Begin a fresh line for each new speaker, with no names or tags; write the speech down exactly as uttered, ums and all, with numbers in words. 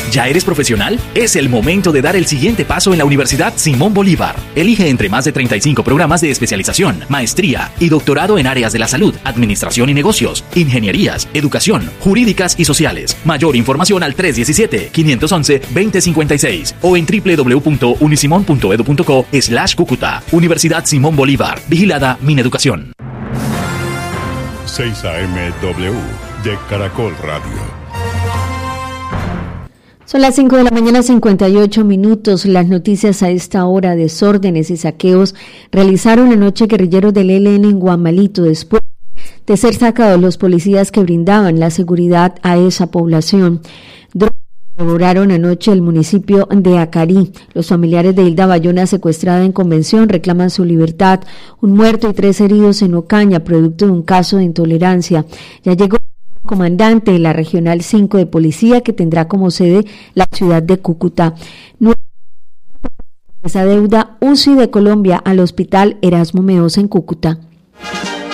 ¿Ya eres profesional? Es el momento de dar el siguiente paso en la Universidad Simón Bolívar. Elige entre más de treinta y cinco programas de especialización, maestría y doctorado en áreas de la salud, administración y negocios, ingenierías, educación, jurídicas y sociales. Mayor información al tres uno siete, cinco uno uno, dos cero cinco seis o en doble u doble u doble u punto unisimon punto edu punto co slash Cúcuta. Universidad Simón Bolívar. Vigilada Mineducación.
seis A M W de Caracol Radio.
Son las cinco de la mañana, cincuenta y ocho minutos. Las noticias a esta hora: desórdenes y saqueos realizaron anoche guerrilleros del E L N en Guamalito después de ser sacados los policías que brindaban la seguridad a esa población. Devoraron anoche el municipio de Acarí. Los familiares de Hilda Bayona, secuestrada en Convención, reclaman su libertad. Un muerto y tres heridos en Ocaña, producto de un caso de intolerancia. Ya llegó comandante de la Regional cinco de Policía, que tendrá como sede la ciudad de Cúcuta. Esa deuda U C I de Colombia al Hospital Erasmo Meoz en Cúcuta.